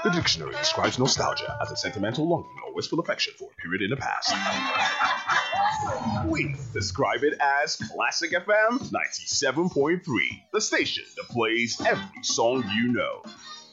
The dictionary describes nostalgia as a sentimental longing or wistful affection for a period in the past. We describe it as Classic FM 97.3, the station that plays every song you know.